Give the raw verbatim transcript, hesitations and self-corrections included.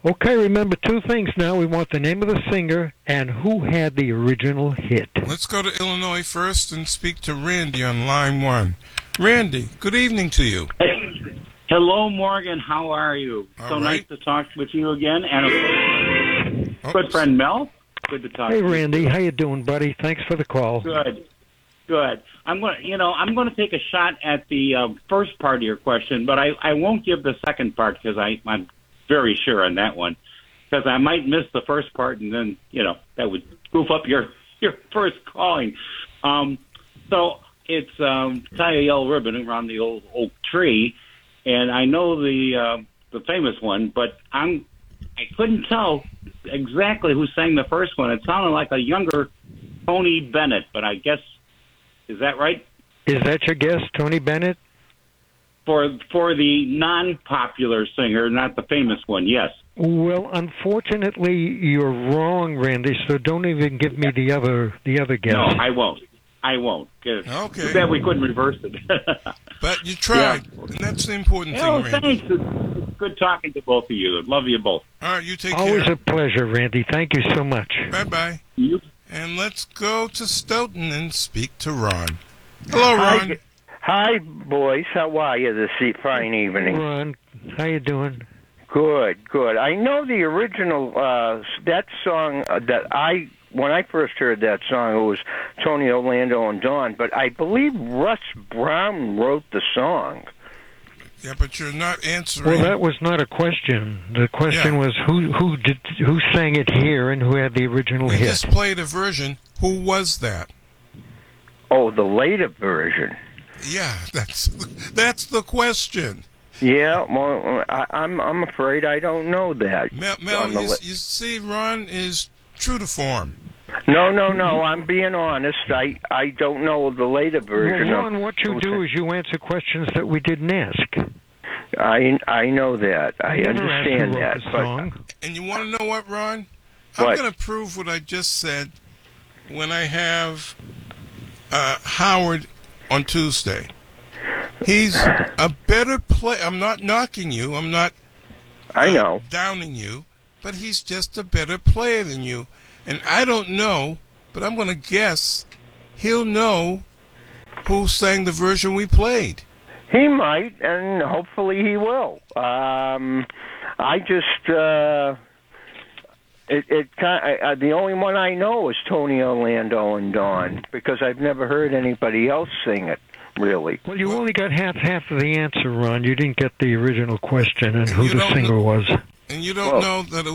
Okay, remember two things now. We want the name of the singer and who had the original hit. Let's go to Illinois first and speak to Randy on line one. Randy, good evening to you. Hey. Hello, Morgan. How are you? All so right. nice to talk with you again. And a good friend, Mel. Good to talk Hey, to you. Randy. How you doing, buddy? Thanks for the call. Good. Good. I'm going to, you know, I'm going to take a shot at the uh, first part of your question, but I, I won't give the second part because I, I'm very sure on that one. Because I might miss the first part, and then, you know, that would goof up your, your first calling. Um, so it's um, tie a yellow ribbon around the old oak tree, and I know the uh, the famous one, but I'm I couldn't tell exactly who sang the first one. It sounded like a younger Tony Bennett, but I guess, is that right? Is that your guess, Tony Bennett? For for the non-popular singer, not the famous one, yes. Well, unfortunately, you're wrong, Randy. So don't even give me the other the other guess. No, I won't. I won't. Okay. Too bad we couldn't reverse it. But you tried, yeah. And that's the important thing, oh, Randy. Thanks. It's good talking to both of you. Love you both. All right, you take Always care. Always a pleasure, Randy. Thank you so much. Bye-bye. You. And let's go to Stoughton and speak to Ron. Hello, Ron. Hi, hi boys. How are you this fine evening? Ron, how you doing? Good, good. I know the original, uh, that song uh, that I, when I first heard that song, it was Tony Orlando and Dawn, but I believe Russ Brown wrote the song. Yeah, but you're not answering. Well, that was not a question. The question Yeah. was who who did who sang it here and who had the original We hit. just played a version. Who was that? Oh, the later version. Yeah, that's that's the question. Yeah, well, I, I'm I'm afraid I don't know that. Mel, Mel On the you, li- you see, Ron is true to form. No, no, no. I'm being honest. I I don't know the later version. Well, of- Ron, what you do is you answer questions that we didn't ask. I I know that. I You never asked who understand wrote that. the But song. And you want to know what, Ron? I'm What? going to prove what I just said when I have uh, Howard on Tuesday. He's a better player. I'm not knocking you. I'm not I uh, know. downing you. But he's just a better player than you. And I don't know, but I'm going to guess he'll know who sang the version we played. He might, and hopefully he will. Um, I just, uh, it, it kind uh, the only one I know is Tony Orlando and Dawn, because I've never heard anybody else sing it, really. Well, you only got half half of the answer, Ron. You didn't get the original question and who You the don't singer know- was. And you don't Well- know that it